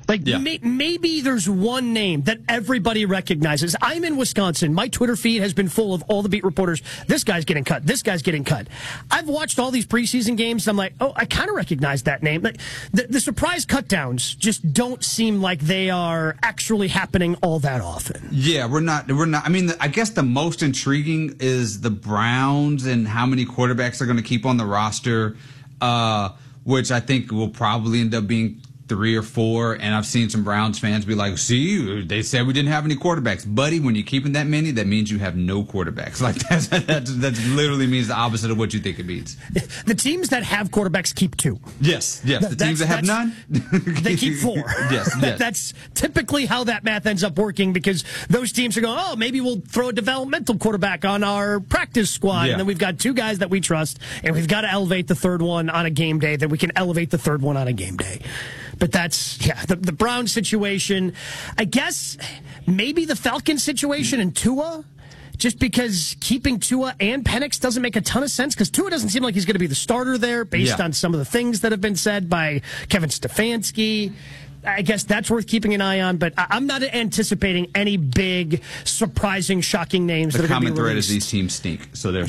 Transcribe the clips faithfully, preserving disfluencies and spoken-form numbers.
Like, yeah. may, maybe there's one name that everybody recognizes. I'm in Wisconsin. My Twitter feed has been full of all the beat reporters. This guy's getting cut. This guy's getting cut. I've watched all these preseason games, and I'm like, oh, I kind of recognize that name. Like, the, the surprise cutdowns just don't seem like they are actually happening all that often. Yeah, we're not. We're not. I mean, I guess the most intriguing is the Browns and how many quarterbacks they're going to keep on the roster, uh, which I think will probably end up being three or four, and I've seen some Browns fans be like, see, they said we didn't have any quarterbacks. Buddy, when you're keeping that many, that means you have no quarterbacks. Like, that's, that, that literally means the opposite of what you think it means. The teams that have quarterbacks keep two. Yes, yes. The that's, teams that have none? They keep four. Yes, yes. That's typically how that math ends up working, because those teams are going, oh, maybe we'll throw a developmental quarterback on our practice squad, yeah. and then we've got two guys that we trust, and we've got to elevate the third one on a game day, then we can elevate the third one on a game day. But that's, yeah, the, the Browns situation. I guess maybe the Falcons situation and Tua, just because keeping Tua and Penix doesn't make a ton of sense, because Tua doesn't seem like he's going to be the starter there based yeah. on some of the things that have been said by Kevin Stefanski. I guess that's worth keeping an eye on, but I'm not anticipating any big, surprising, shocking names the that are going to be common released. thread is these teams stink, so there's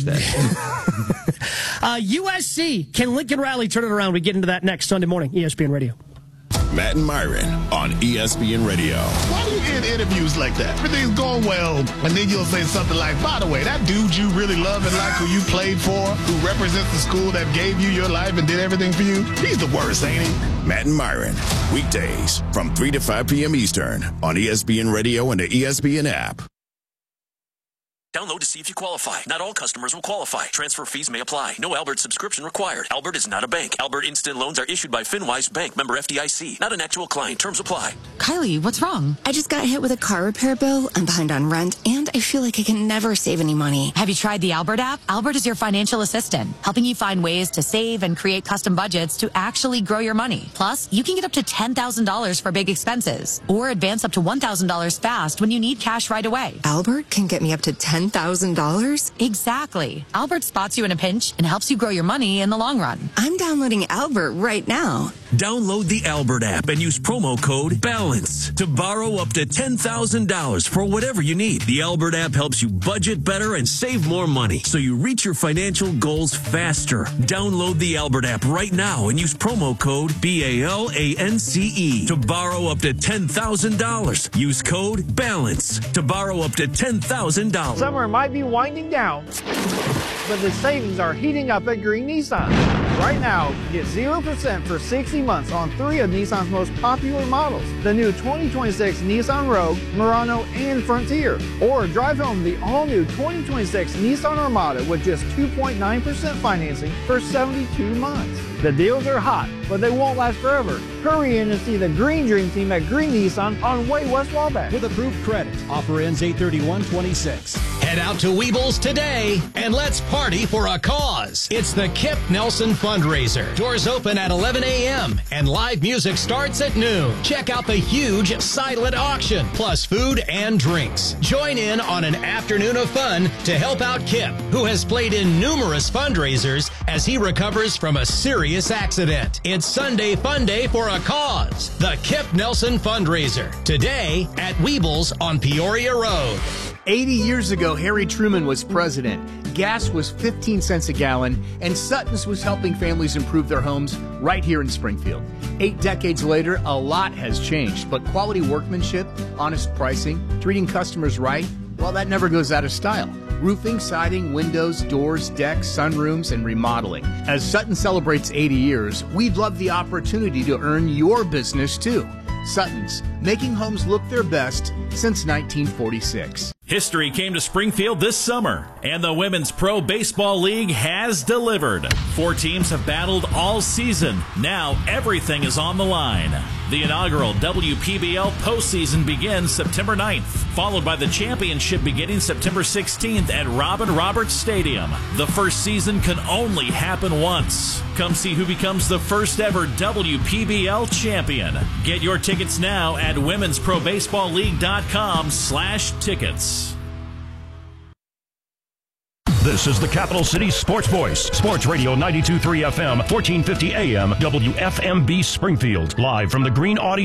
that. uh, U S C, can Lincoln Riley turn it around? We get into that next Sunday morning, E S P N Radio. Matt and Myron on E S P N Radio. Why do you end interviews like that? Everything's going well, and then you'll say something like, by the way, that dude you really love and like, who you played for, who represents the school that gave you your life and did everything for you, he's the worst, ain't he? Matt and Myron, weekdays from three to five p.m. Eastern on E S P N Radio and the E S P N app. Download to see if you qualify. Not all customers will qualify. Transfer fees may apply. No Albert subscription required. Albert is not a bank. Albert Instant Loans are issued by FinWise Bank, member F D I C. Not an actual client. Terms apply. Kylie, what's wrong? I just got hit with a car repair bill. I'm behind on rent, and I feel like I can never save any money. Have you tried the Albert app? Albert is your financial assistant, helping you find ways to save and create custom budgets to actually grow your money. Plus, you can get up to ten thousand dollars for big expenses, or advance up to one thousand dollars fast when you need cash right away. Albert can get me up to ten thousand dollars? Exactly. Albert spots you in a pinch and helps you grow your money in the long run. I'm downloading Albert right now. Download the Albert app and use promo code BALANCE to borrow up to ten thousand dollars for whatever you need. The Albert app helps you budget better and save more money, so you reach your financial goals faster. Download the Albert app right now and use promo code B A L A N C E to borrow up to ten thousand dollars. Use code BALANCE to borrow up to ten thousand dollars. Summer might be winding down, but the savings are heating up at Green Nissan. Right now, get zero percent for sixty months on three of Nissan's most popular models. The new twenty twenty-six Nissan Rogue, Murano, and Frontier. Or drive home the all-new twenty twenty-six Nissan Armada with just two point nine percent financing for seventy-two months. The deals are hot, but they won't last forever. Hurry in and see the Green Dream Team at Green Nissan on Way West Wabash. With approved credit. Offer ends eight thirty-one twenty-six. Head out to Weebles today and let's party for a cause. It's the Kip Nelson Fundraiser. Doors open at eleven a.m. and live music starts at noon. Check out the huge silent auction, plus food and drinks. Join in on an afternoon of fun to help out Kip, who has played in numerous fundraisers as he recovers from a serious accident. It's Sunday Fun Day for a cause. The Kip Nelson Fundraiser. Today at Weebles on Peoria Road. eighty years ago, Harry Truman was president. Gas was fifteen cents a gallon, and Sutton's was helping families improve their homes right here in Springfield. Eight decades later, a lot has changed, but quality workmanship, honest pricing, treating customers right, well, that never goes out of style. Roofing, siding, windows, doors, decks, sunrooms, and remodeling. As Sutton celebrates eighty years, we'd love the opportunity to earn your business too. Sutton's, making homes look their best since nineteen forty-six. History came to Springfield this summer, and the Women's Pro Baseball League has delivered. Four teams have battled all season. Now everything is on the line. The inaugural W P B L postseason begins September ninth, followed by the championship beginning September sixteenth at Robin Roberts Stadium. The first season can only happen once. Come see who becomes the first ever W P B L champion. Get your tickets now at women's pro baseball league dot com slash tickets. This is the Capital City Sports Voice, Sports Radio ninety-two point three F M, fourteen fifty A M, W F M B Springfield, live from the Green Audi